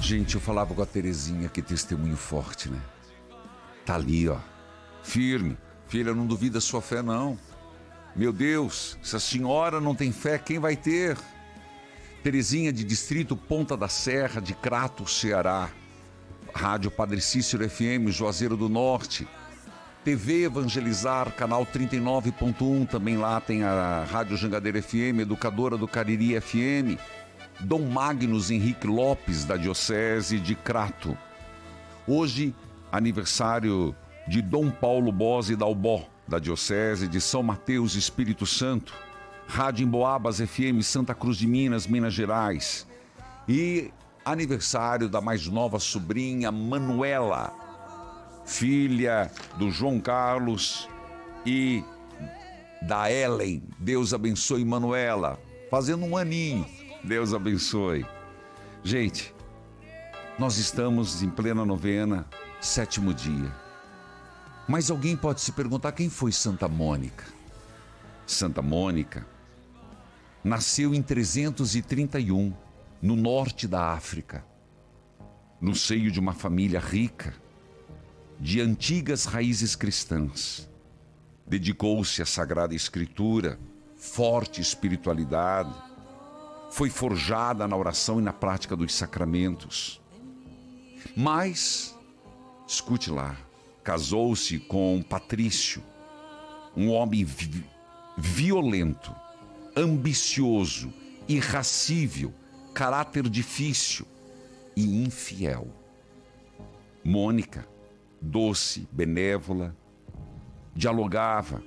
Gente, eu falava com a Terezinha, que testemunho forte, né? Tá ali, ó, firme. Filha, não duvida da sua fé, não. Meu Deus, se a senhora não tem fé, quem vai ter? Terezinha, de Distrito Ponta da Serra, de Crato, Ceará. Rádio Padre Cícero FM, Juazeiro do Norte. TV Evangelizar, canal 39.1, também lá tem a Rádio Jangadeira FM, Educadora do Cariri FM. Dom Magnus Henrique Lopes, da Diocese de Crato. Hoje, aniversário de Dom Paulo Bose Dalbó, da Diocese de São Mateus, Espírito Santo. Rádio Emboabas FM, Santa Cruz de Minas, Minas Gerais. E aniversário da mais nova sobrinha, Manuela, filha do João Carlos e da Ellen. Deus abençoe Manuela, fazendo um aninho. Deus abençoe. Gente, nós estamos em plena novena, 7º dia. Mas alguém pode se perguntar, quem foi Santa Mônica? Santa Mônica nasceu em 331, no norte da África, no seio de uma família rica, de antigas raízes cristãs. Dedicou-se à Sagrada Escritura, forte espiritualidade. Foi forjada na oração e na prática dos sacramentos. Mas, escute lá, casou-se com Patrício, um homem violento, ambicioso, irascível, caráter difícil e infiel. Mônica, doce, benévola, dialogava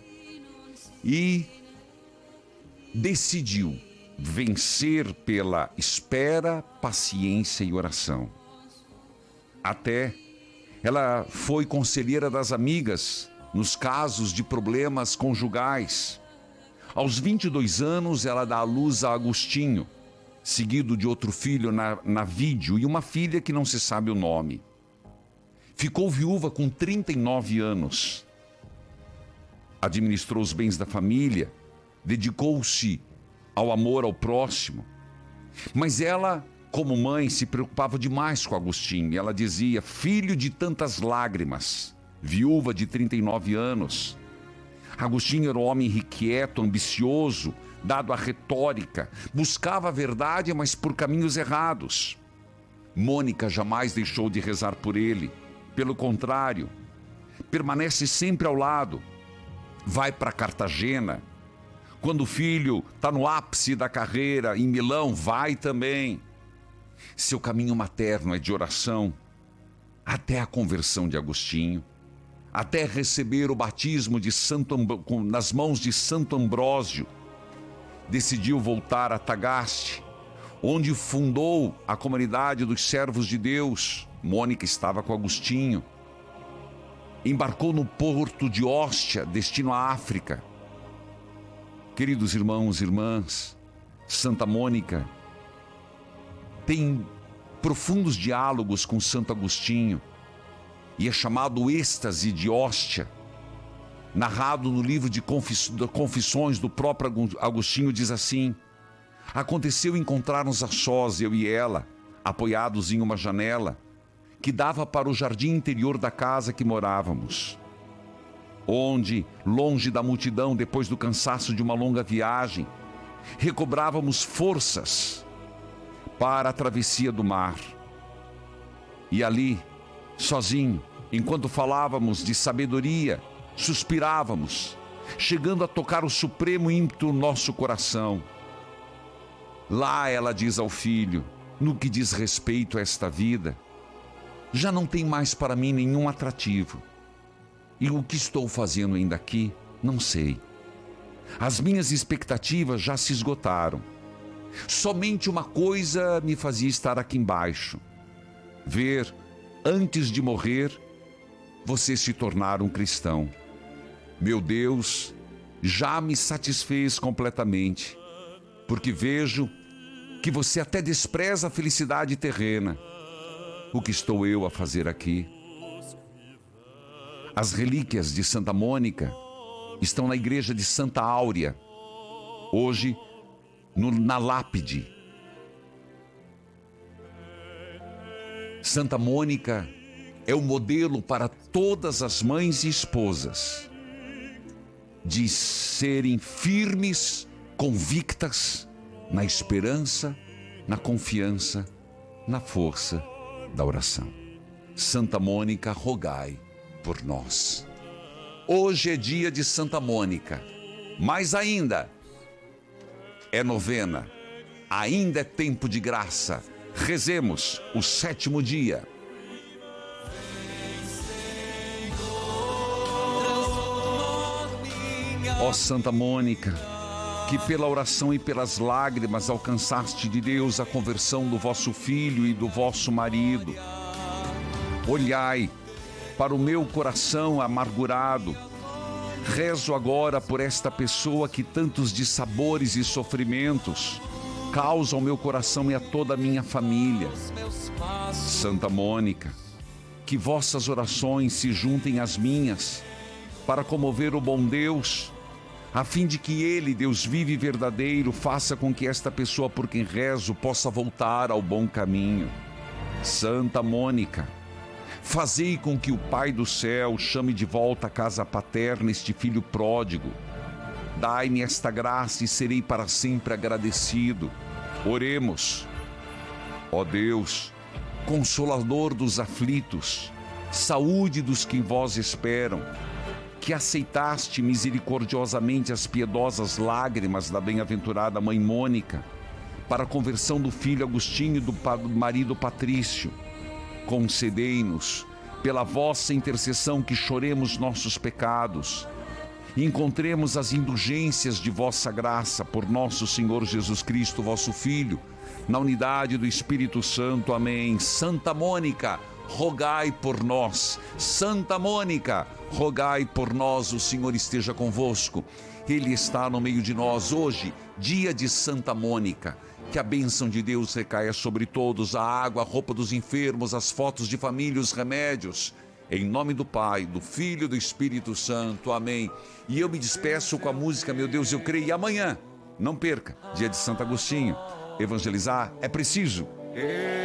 e decidiu vencer pela espera, paciência e oração. Até ela foi conselheira das amigas nos casos de problemas conjugais. Aos 22 anos, ela dá à luz a Agostinho, seguido de outro filho, Navídio, e uma filha que não se sabe o nome. Ficou viúva com 39 anos. Administrou os bens da família, dedicou-se ao amor ao próximo. Mas ela, como mãe, se preocupava demais com Agostinho. Ela dizia: filho de tantas lágrimas, viúva de 39 anos. Agostinho era um homem irrequieto, ambicioso, dado à retórica, buscava a verdade, mas por caminhos errados. Mônica jamais deixou de rezar por ele. Pelo contrário, permanece sempre ao lado. Vai para Cartagena. Quando o filho está no ápice da carreira, em Milão, vai também. Seu caminho materno é de oração, até a conversão de Agostinho, até receber o batismo de nas mãos de Santo Ambrósio. Decidiu voltar a Tagaste, onde fundou a comunidade dos servos de Deus. Mônica estava com Agostinho. Embarcou no porto de Ostia, destino à África. Queridos irmãos e irmãs, Santa Mônica tem profundos diálogos com Santo Agostinho e é chamado êxtase de Ostia. Narrado no livro de Confissões do próprio Agostinho, diz assim: aconteceu encontrar-nos a sós, eu e ela, apoiados em uma janela que dava para o jardim interior da casa que morávamos, onde, longe da multidão, depois do cansaço de uma longa viagem, recobrávamos forças para a travessia do mar. E ali, sozinho, enquanto falávamos de sabedoria, suspirávamos, chegando a tocar o supremo ímpeto no nosso coração. Lá ela diz ao filho: no que diz respeito a esta vida, já não tem mais para mim nenhum atrativo. E o que estou fazendo ainda aqui, não sei. As minhas expectativas já se esgotaram. Somente uma coisa me fazia estar aqui embaixo: ver, antes de morrer, você se tornar um cristão. Meu Deus já me satisfez completamente, porque vejo que você até despreza a felicidade terrena. O que estou eu a fazer aqui? As relíquias de Santa Mônica estão na igreja de Santa Áurea, hoje na lápide. Santa Mônica é o modelo para todas as mães e esposas de serem firmes, convictas na esperança, na confiança, na força da oração. Santa Mônica, rogai por nós. Hoje é dia de Santa Mônica, mas ainda é novena, ainda é tempo de graça. Rezemos o 7º dia. Ó Santa Mônica, que pela oração e pelas lágrimas alcançaste de Deus a conversão do vosso filho e do vosso marido, olhai para o meu coração amargurado. Rezo agora por esta pessoa que tantos dissabores e sofrimentos causa ao meu coração e a toda a minha família. Santa Mônica, que vossas orações se juntem às minhas para comover o bom Deus, a fim de que Ele, Deus vivo e verdadeiro, faça com que esta pessoa por quem rezo possa voltar ao bom caminho. Santa Mônica, fazei com que o Pai do céu chame de volta à casa paterna este filho pródigo. Dai-me esta graça e serei para sempre agradecido. Oremos. Ó Deus, Consolador dos aflitos, saúde dos que em vós esperam, que aceitaste misericordiosamente as piedosas lágrimas da bem-aventurada mãe Mônica, para a conversão do filho Agostinho e do marido Patrício, concedei-nos, pela vossa intercessão, que choremos nossos pecados e encontremos as indulgências de vossa graça por nosso Senhor Jesus Cristo, vosso Filho, na unidade do Espírito Santo. Amém. Santa Mônica, rogai por nós. Santa Mônica, rogai por nós. O Senhor esteja convosco. Ele está no meio de nós hoje, dia de Santa Mônica. Que a bênção de Deus recaia sobre todos, a água, a roupa dos enfermos, as fotos de família, os remédios. Em nome do Pai, do Filho e do Espírito Santo. Amém. E eu me despeço com a música Meu Deus, eu creio. E amanhã, não perca, dia de Santo Agostinho. Evangelizar é preciso.